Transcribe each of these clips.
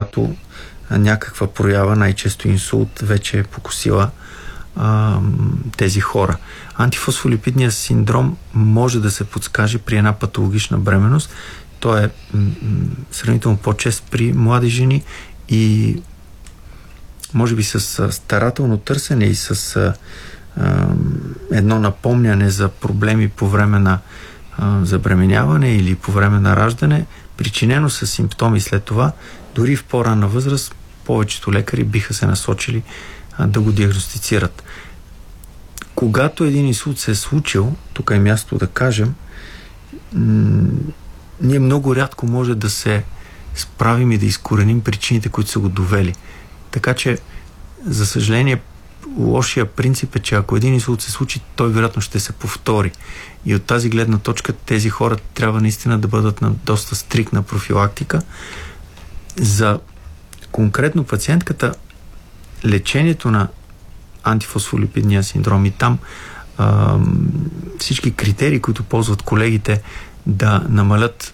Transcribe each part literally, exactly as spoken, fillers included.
когато някаква проява, най-често инсулт, вече е покосила а, тези хора. Антифосфолипидният синдром може да се подскаже при една патологична бременност. Той е м- м- сравнително по-чест при млади жени и може би с а, старателно търсене и с а, а, едно напомняне за проблеми по време на а, забременяване или по време на раждане, причинено с симптоми след това, дори в по-ранна възраст, повечето лекари биха се насочили а, да го диагностицират. Когато един инсулт се е случил, тук е място да кажем, м- ние много рядко може да се справим и да изкореним причините, които са го довели. Така че, за съжаление, лошия принцип е, че ако един инсулт се случи, той вероятно ще се повтори. И от тази гледна точка тези хора трябва наистина да бъдат на доста стрикна профилактика. За конкретно пациентката, лечението на антифосфолипидния синдром и там а, всички критерии, които ползват колегите да намалят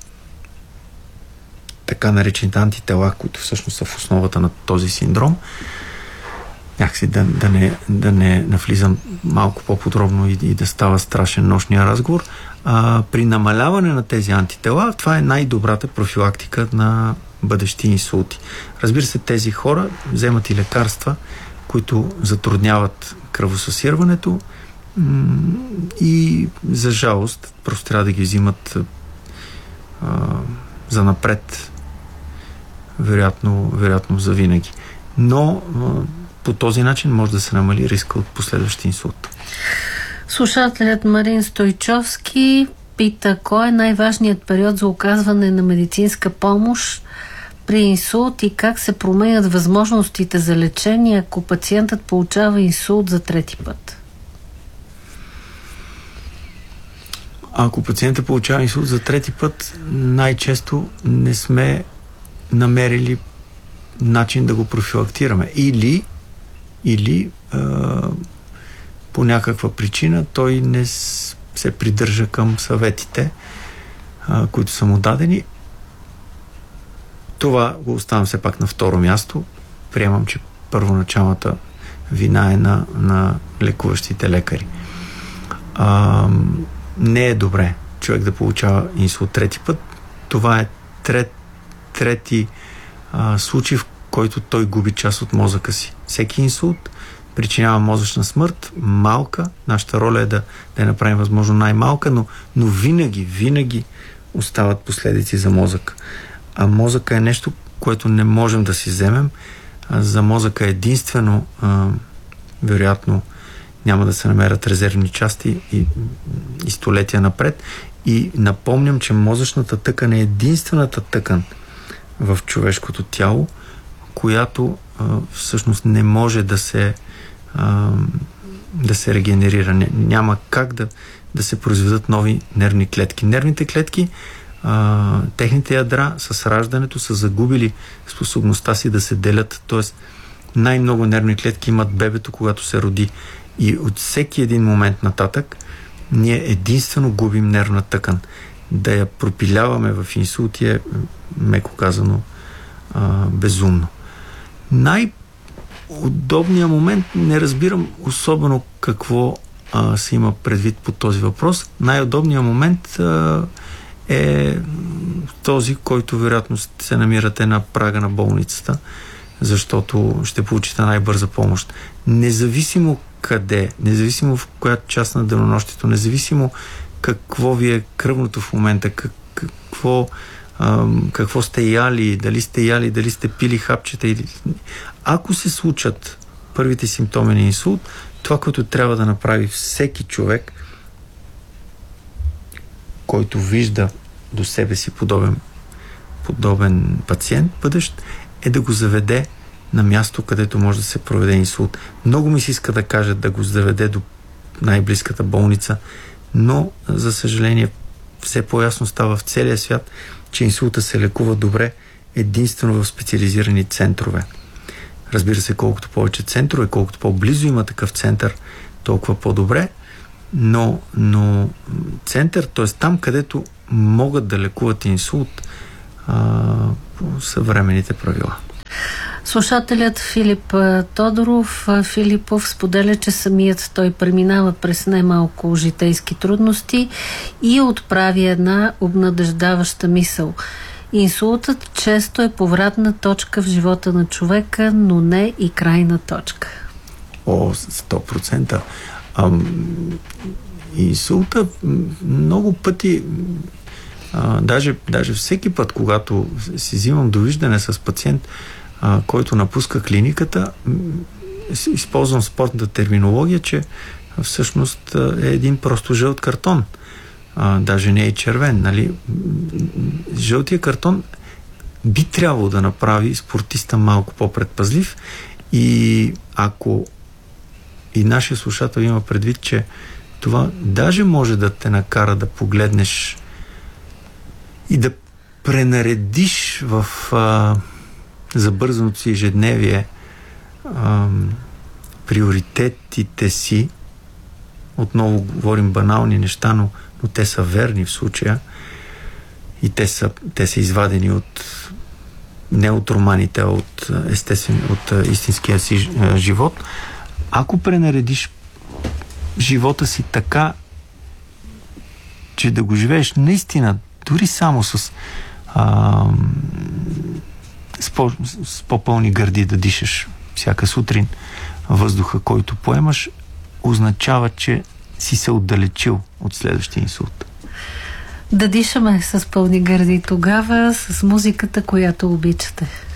така наречените антитела, които всъщност са в основата на този синдром, някакси да, да, не, да не навлизам малко по-подробно и, и да става страшен нощния разговор. А, при намаляване на тези антитела, това е най-добрата профилактика на бъдещи инсулти. Разбира се, тези хора вземат и лекарства, които затрудняват кръвосъсирването м- и за жалост просто трябва да ги взимат а, за напред, вероятно, вероятно за винаги. Но а, по този начин може да се намали риска от последващ инсулт. Слушателят Марин Стойчовски пита: кой е най-важният период за оказване на медицинска помощ при инсулт и как се променят възможностите за лечение, ако пациентът получава инсулт за трети път? Ако пациентът получава инсулт за трети път, най-често не сме намерили начин да го профилактираме. Или, или е, по някаква причина той не се придържа към съветите, е, които са му дадени. Това го оставам все пак на второ място. Приемам, че първоначалната вина е на, на лекуващите лекари. А, не е добре човек да получава инсулт трети път. Това е трет, трети а, случай, в който той губи част от мозъка си. Всеки инсулт причинява мозъчна смърт, малка. Нашата роля е да, да я направим възможно най-малка, но, но винаги, винаги остават последици за мозъка. А мозъка е нещо, което не можем да си вземем. А за мозъка единствено а, вероятно няма да се намерят резервни части и, и столетия напред. И напомням, че мозъчната тъкан е единствената тъкан в човешкото тяло, която а, всъщност не може да се а, да се регенерира. Няма как да, да се произведат нови нервни клетки. Нервните клетки, а, техните ядра с раждането са загубили способността си да се делят. Тоест, най-много нервни клетки имат бебето, когато се роди. И от всеки един момент нататък ние единствено губим нервна тъкан. Да я пропиляваме в инсулти е, меко казано, а, безумно. Най-удобният момент, не разбирам особено какво а, се има предвид по този въпрос. Най-удобният момент а, е този, който вероятно се намирате на прага на болницата, защото ще получите най-бърза помощ. Независимо къде, независимо в коя част на денонощието, независимо какво ви е кръвното в момента, как, какво, ам, какво сте яли, дали сте яли, дали сте пили хапчета. Или... Ако се случат първите симптоми на инсулт, това, което трябва да направи всеки човек, който вижда до себе си подобен, подобен пациент, бъдещ, е да го заведе на място, където може да се проведе инсулт. Много ми се иска да кажа да го заведе до най-близката болница, но, за съжаление, все по-ясно става в целия свят, че инсулта се лекува добре единствено в специализирани центрове. Разбира се, колкото повече центрове, колкото по-близо има такъв център, толкова по-добре, но, но център, т.е. там, където могат да лекуват инсулт а, по съвременните правила. Слушателят Филип Тодоров Филипов споделя, че самият той преминава през немалко житейски трудности и отправи една обнадеждаваща мисъл. Инсултът често е повратна точка в живота на човека, но не и крайна точка. О, сто процента. Ам, инсулта много пъти, а, даже, даже всеки път, когато си взимам довиждане с пациент, а, който напуска клиниката, използвам спортната терминология, че всъщност е един просто жълт картон. А, даже не е червен. Нали? Жълтия картон би трябвало да направи спортиста малко по-предпазлив и ако и нашия слушател има предвид, че това даже може да те накара да погледнеш и да пренаредиш в а, забързаното си ежедневие а, приоритетите си. Отново говорим банални неща, но, но те са верни в случая и те са, те са извадени от не от романите, а от естествен, от истинския си живот. Ако пренаредиш живота си така, че да го живееш наистина, дори само с, а, с, по, с по-пълни гърди да дишаш всяка сутрин въздуха, който поемаш, означава, че си се отдалечил от следващия инсулт. Да дишаме с пълни гърди тогава, с музиката, която обичате.